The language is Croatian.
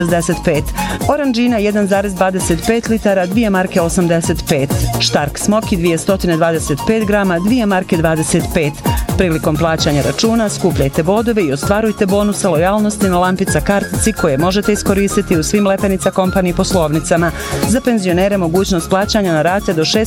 65. Oranđina 1,25 litara, 2 marke 85. Štark Smoki 225 grama, 2 marke 25. Prilikom plaćanja računa skupljajte bodove i ostvarujte bonuse lojalnosti na lampica kartici koje možete iskoristiti u svim Lepenica Company poslovnicama. Za penzionere mogućnost plaćanja na rate do 6